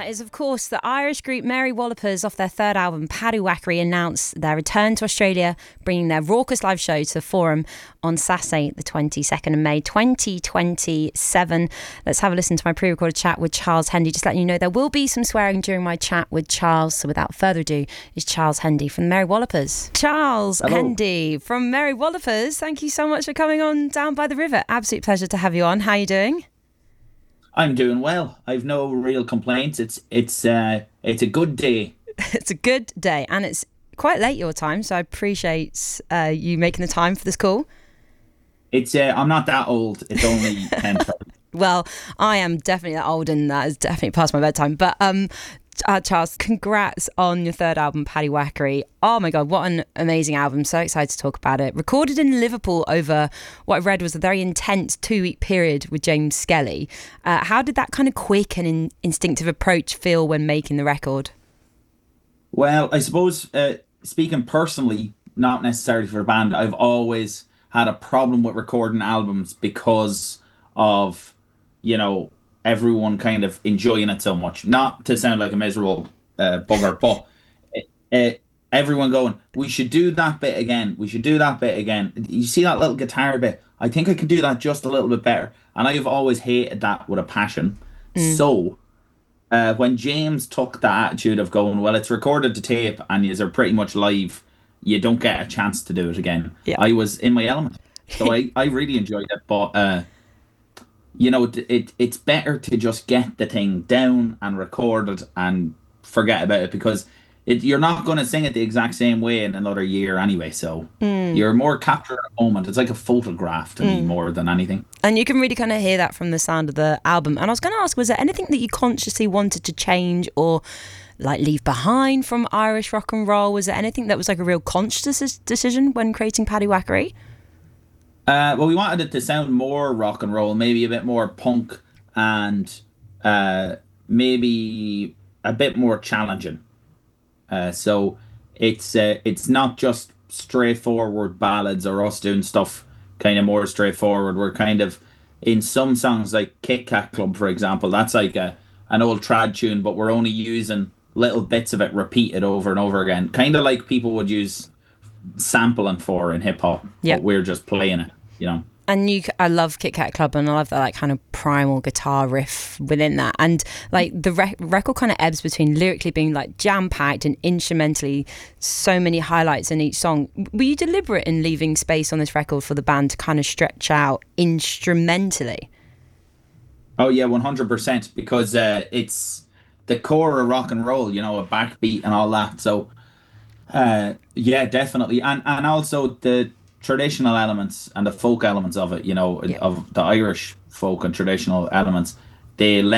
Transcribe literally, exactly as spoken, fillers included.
that is, of course, the Irish group Mary Wallopers off their third album, Paddy Wackery, announced their return to Australia, bringing their raucous live show to the Forum on Saturday, the twenty-second of May, twenty twenty-seven. Let's have a listen to my pre-recorded chat with Charles Hendy. Just letting you know there will be some swearing during my chat with Charles. So without further ado, is Charles Hendy from Mary Wallopers. Charles Hello. Hendy from Mary Wallopers, thank you so much for coming on Down by the River. Absolute pleasure to have you on. How are you doing? I'm doing well. I've no real complaints. It's it's uh it's a good day. It's a good day, and it's quite late your time, so I appreciate uh, you making the time for this call. It's uh, I'm not that old. It's only ten. Well, I am definitely that old, and that is definitely past my bedtime. But um, uh, Charles, congrats on your third album, Paddy Wackery. Oh my God, what an amazing album. So excited to talk about it. Recorded in Liverpool over what I've read was a very intense two-week period with James Skelly. Uh, how did that kind of quick and in- instinctive approach feel when making the record? Well, I suppose uh, speaking personally, not necessarily for the band, I've always had a problem with recording albums because of, you know, everyone kind of enjoying it so much. Not to sound like a miserable uh, bugger, but uh, everyone going, we should do that bit again. We should do that bit again. You see that little guitar bit? I think I can do that just a little bit better. And I've always hated that with a passion. Mm. So uh, when James took the attitude of going, well, it's recorded to tape and you're pretty much live, you don't get a chance to do it again. Yeah. I was in my element. So I, I really enjoyed it. But uh, you know, it it's better to just get the thing down and record it and forget about it, because it, you're not going to sing it the exact same way in another year anyway. So mm. you're more capturing a moment. It's like a photograph to mm. me more than anything. And you can really kind of hear that from the sound of the album. And I was going to ask, was there anything that you consciously wanted to change or like leave behind from Irish rock and roll? Was there anything that was like a real conscious decision when creating Paddy Wackery? Uh, well, we wanted it to sound more rock and roll, maybe a bit more punk, and uh, maybe a bit more challenging. Uh, so it's uh, it's not just straightforward ballads or us doing stuff kind of more straightforward. We're kind of, in some songs like Kit Kat Club, for example, that's like a an old trad tune, but we're only using little bits of it repeated over and over again. Kind of like people would use sampling for in hip hop, yep. But we're just playing it, you know. And you, I love Kit Kat Club, and I love that like kind of primal guitar riff within that, and like the re- record kind of ebbs between lyrically being like jam packed and instrumentally so many highlights in each song. Were you deliberate in leaving space on this record for the band to kind of stretch out instrumentally? Oh yeah, one hundred percent, because uh, it's the core of rock and roll, you know, a backbeat and all that. So uh, yeah, definitely, and and also the traditional elements and the folk elements of it, you know, yeah. of the Irish folk and traditional elements, they lend